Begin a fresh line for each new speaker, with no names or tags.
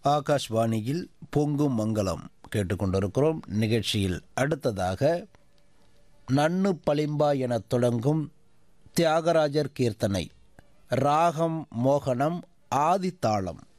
ஆகாஷ்வாணியில் பொங்கும் மங்களம் கேட்டுக்கொண்டிருக்கிறோம். நிகழ்ச்சியில் அடுத்ததாக நன்னு பளிம்பா எனத் தொடங்கும் தியாகராஜர் கீர்த்தனை, ராகம் மோகனம், ஆதித்தாளம்.